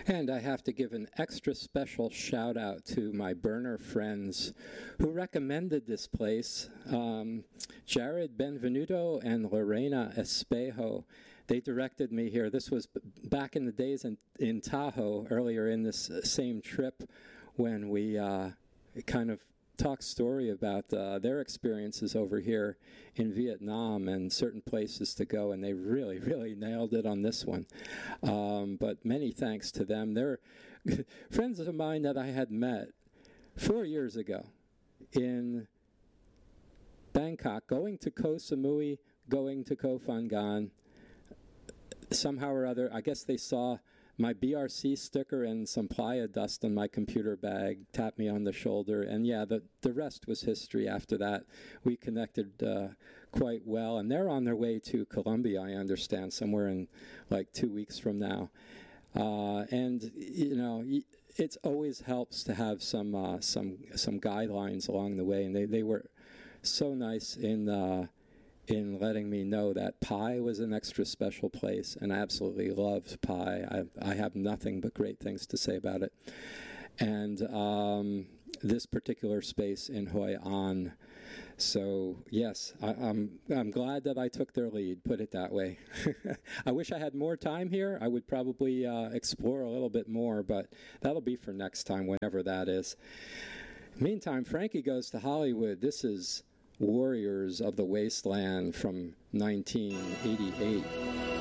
And I have to give an extra special shout out to my burner friends who recommended this place. Jared Benvenuto and Lorena Espejo. They directed me here. This was back in the days in Tahoe, earlier in this same trip, when we kind of talk story about their experiences over here in Vietnam and certain places to go, and they really, really nailed it on this one. But many thanks to them. They're friends of mine that I had met 4 years ago in Bangkok, going to Koh Samui, going to Koh Phangan. Somehow or other, I guess they saw my BRC sticker and some playa dust on my computer bag, tapped me on the shoulder, and yeah, the rest was history after that. We connected quite well, and they're on their way to Colombia, I understand, somewhere in like 2 weeks from now. And, you know, it always helps to have some guidelines along the way, and they were so nice in letting me know that Pai was an extra special place, and I absolutely loved Pai. I have nothing but great things to say about it. And this particular space in Hoi An. So yes, I'm glad that I took their lead, put it that way. I wish I had more time here. I would probably explore a little bit more, but that'll be for next time, whenever that is. Meantime, Frankie Goes to Hollywood. This is Warriors of the Wasteland from 1988.